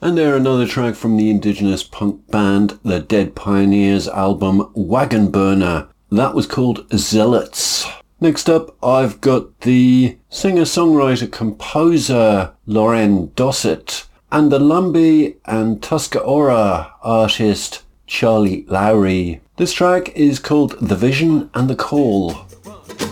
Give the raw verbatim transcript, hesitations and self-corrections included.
And there another track from the indigenous punk band The Dead Pioneers album Wagon Burner. That was called Zealots. Next up I've got the singer-songwriter-composer Lauren Dossett and the Lumbee and Tuscarora artist Charlie Lowry. This track is called The Vision and the Call.